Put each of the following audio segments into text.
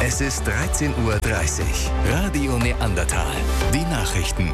Es ist 13:30 Uhr. Radio Neandertal. Die Nachrichten.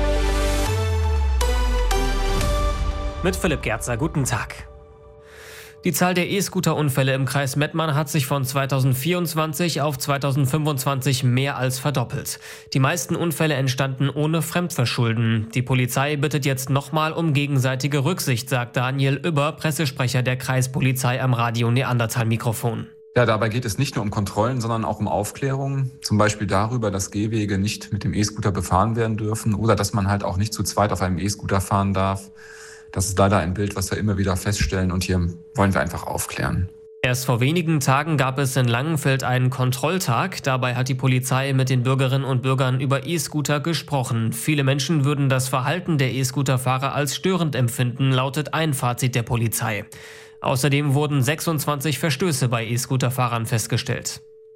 Mit Philipp Gerzer, guten Tag. Die Zahl der E-Scooter-Unfälle im Kreis Mettmann hat sich von 2024 auf 2025 mehr als verdoppelt. Die meisten Unfälle entstanden ohne Fremdverschulden. Die Polizei bittet jetzt nochmal um gegenseitige Rücksicht, sagt Daniel Ueber, Pressesprecher der Kreispolizei am Radio Neandertal-Mikrofon. Ja, dabei geht es nicht nur um Kontrollen, sondern auch um Aufklärung. Zum Beispiel darüber, dass Gehwege nicht mit dem E-Scooter befahren werden dürfen oder dass man halt auch nicht zu zweit auf einem E-Scooter fahren darf. Das ist leider ein Bild, was wir immer wieder feststellen, und hier wollen wir einfach aufklären. Erst vor wenigen Tagen gab es in Langenfeld einen Kontrolltag. Dabei hat die Polizei mit den Bürgerinnen und Bürgern über E-Scooter gesprochen. Viele Menschen würden das Verhalten der E-Scooter-Fahrer als störend empfinden, lautet ein Fazit der Polizei. Außerdem wurden 26 Verstöße bei E-Scooter-Fahrern festgestellt.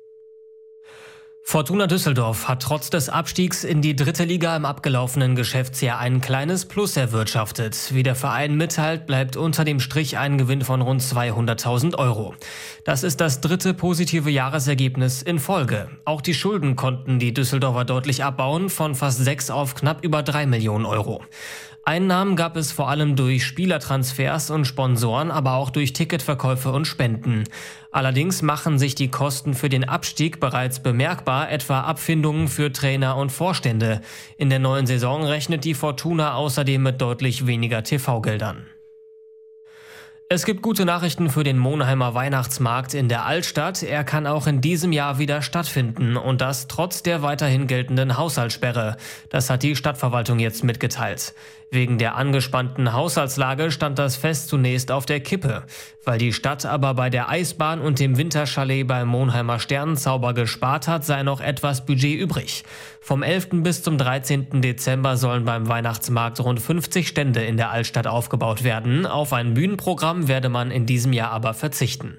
Fortuna Düsseldorf hat trotz des Abstiegs in die 3. Liga im abgelaufenen Geschäftsjahr ein kleines Plus erwirtschaftet. Wie der Verein mitteilt, bleibt unter dem Strich ein Gewinn von rund 200.000 €. Das ist das 3. positive Jahresergebnis in Folge. Auch die Schulden konnten die Düsseldorfer deutlich abbauen, von fast 6 auf knapp über 3 Millionen €. Einnahmen gab es vor allem durch Spielertransfers und Sponsoren, aber auch durch Ticketverkäufe und Spenden. Allerdings machen sich die Kosten für den Abstieg bereits bemerkbar, etwa Abfindungen für Trainer und Vorstände. In der neuen Saison rechnet die Fortuna außerdem mit deutlich weniger TV-Geldern. Es gibt gute Nachrichten für den Monheimer Weihnachtsmarkt in der Altstadt. Er kann auch in diesem Jahr wieder stattfinden, und das trotz der weiterhin geltenden Haushaltssperre. Das hat die Stadtverwaltung jetzt mitgeteilt. Wegen der angespannten Haushaltslage stand das Fest zunächst auf der Kippe. Weil die Stadt aber bei der Eisbahn und dem Winterchalet beim Monheimer Sternenzauber gespart hat, sei noch etwas Budget übrig. Vom 11. bis zum 13. Dezember sollen beim Weihnachtsmarkt rund 50 Stände in der Altstadt aufgebaut werden. Auf ein Bühnenprogramm werde man in diesem Jahr aber verzichten.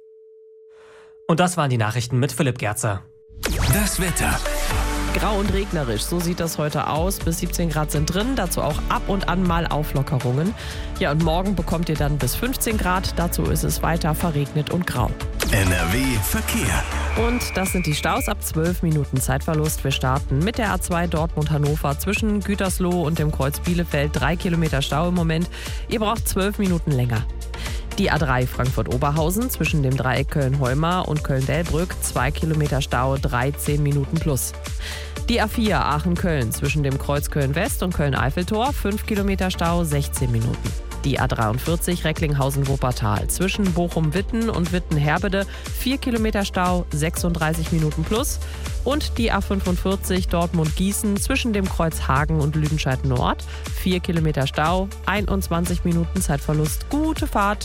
Und das waren die Nachrichten mit Philipp Gerzer. Das Wetter. Grau und regnerisch, so sieht das heute aus. Bis 17 Grad sind drin, dazu auch ab und an mal Auflockerungen. Ja, und morgen bekommt ihr dann bis 15 Grad, dazu ist es weiter verregnet und grau. NRW Verkehr. Und das sind die Staus ab 12 Minuten Zeitverlust. Wir starten mit der A2 Dortmund-Hannover zwischen Gütersloh und dem Kreuz Bielefeld. 3 Kilometer Stau im Moment. Ihr braucht 12 Minuten länger. Die A3 Frankfurt-Oberhausen zwischen dem Dreieck Köln-Heumar und Köln-Delbrück, 2 Kilometer Stau, 13 Minuten plus. Die A4 Aachen-Köln zwischen dem Kreuz Köln-West und Köln-Eiffeltor, 5 Kilometer Stau, 16 Minuten. Die A43 Recklinghausen-Wuppertal zwischen Bochum-Witten und Witten-Herbede, 4 Kilometer Stau, 36 Minuten plus. Und die A45 Dortmund-Gießen zwischen dem Kreuz Hagen und Lüdenscheid-Nord, 4 Kilometer Stau, 21 Minuten Zeitverlust. Gute Fahrt!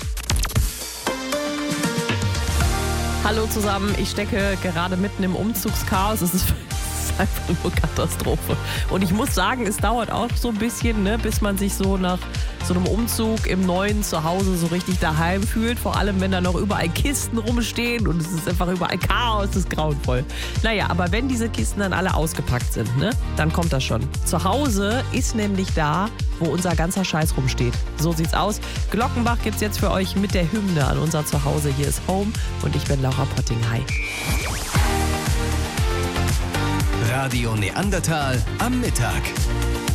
Hallo zusammen, ich stecke gerade mitten im Umzugschaos. Es ist einfach nur Katastrophe. Und ich muss sagen, es dauert auch so ein bisschen, bis man sich so nach so einem Umzug im neuen Zuhause so richtig daheim fühlt. Vor allem, wenn da noch überall Kisten rumstehen und es ist einfach überall Chaos, es ist grauenvoll. Naja, aber wenn diese Kisten dann alle ausgepackt sind, dann kommt das schon. Zu Hause ist nämlich da, wo unser ganzer Scheiß rumsteht. So sieht's aus. Glockenbach gibt's jetzt für euch mit der Hymne an unser Zuhause. Hier ist Home und ich bin Laura Potting. Hi. Radio Neandertal am Mittag.